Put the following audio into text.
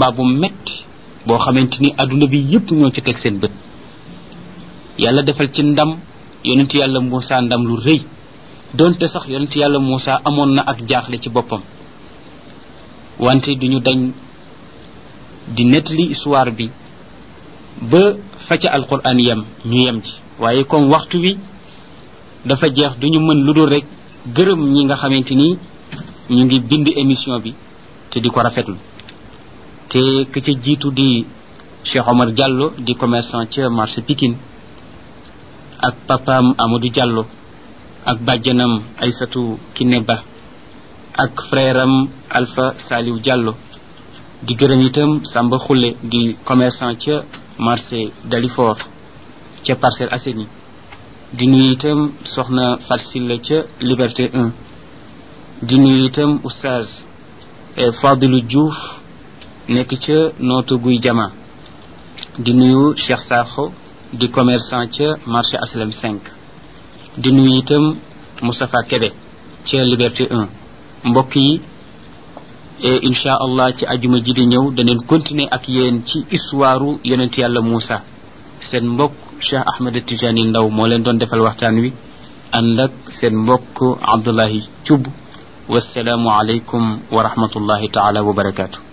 combat bu metti boo xamante ni adduna bi yépp ñoo ci teg seen bët yàlla defal ci ndam yonent yàlla Muusa ndam lu rëy donte sax yonent yàlla Muusa amoon na ak jaaxle ci boppam wante duñu dañ di nettali histoire bi ba fa ca alquran yem ñu yem ci waaye comme waxtu wi dafa jeex duñu mën lu dul rek gërëm ñi nga xamante ni ñu ngi bind émission bi te di ko rafetlu te ka ca jiitu di Cheikh Omar Diallo di commerçant ca marché Pikine ak papaam Amadou Diallo ak bàjjanam Aysatu Kiné Ba ak frère am Alpha Saliou Diallo di gërëm itam Samba Khoule di commerçant ca marché Dalifort ca Parcelles Assainies di nuyu itam soxna Fatsila ca Liberté 1 di nuyu itam oustaz Fadilou Diouf nekk ca nootu guy jama di nuyu Cheikh Sakho di commerçant ca marché Aslam 5 di nuyu itam Moustapha Kébé ca Liberté 1 mbokk yi incha allah ci ajuma ji di ñëw daneen continuer ak yéen ci histoire yonent yàlla Moussa seen mbokk Cheikh Ahmed Tijani Ndaw moo leen doon defal waxtaan wi ànd ak seen mbokk Abdullahi Thioub wassalaamu aleykum wa rahmatullahi taala wa barakaatu